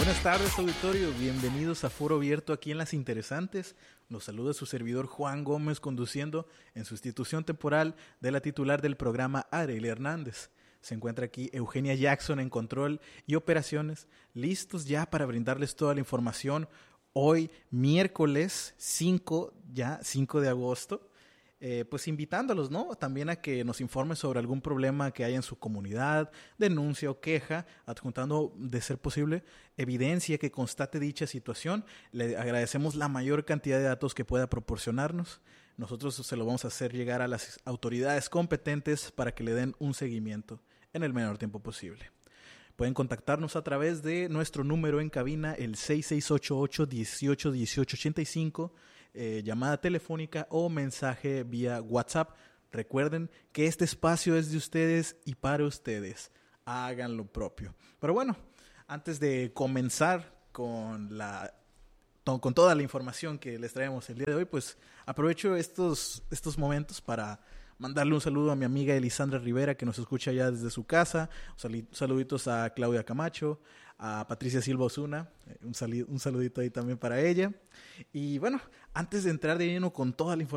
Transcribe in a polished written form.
Buenas tardes, auditorio. Bienvenidos a Foro Abierto aquí en Las Interesantes. Los saluda su servidor Juan Gómez, conduciendo en sustitución temporal de la titular del programa, Arely Hernández. Se encuentra aquí Eugenia Jackson en control y operaciones, listos ya para brindarles toda la información. Hoy, miércoles 5 de agosto. Pues invitándolos, ¿no? También a que nos informen sobre algún problema que haya en su comunidad, denuncia o queja, adjuntando, de ser posible, evidencia que constate dicha situación. Le agradecemos la mayor cantidad de datos que pueda proporcionarnos. Nosotros se lo vamos a hacer llegar a las autoridades competentes para que le den un seguimiento en el menor tiempo posible. Pueden contactarnos a través de nuestro número en cabina, el 6688-181885, llamada telefónica o mensaje vía WhatsApp. Recuerden que este espacio es de ustedes y para ustedes. Hagan lo propio. Pero bueno, antes de comenzar con toda la información que les traemos el día de hoy, pues aprovecho estos momentos para mandarle un saludo a mi amiga Elisandra Rivera, que nos escucha ya desde su casa. Saluditos a Claudia Camacho, a Patricia Silva Osuna, un saludito ahí también para ella. Y bueno, antes de entrar de lleno con toda la información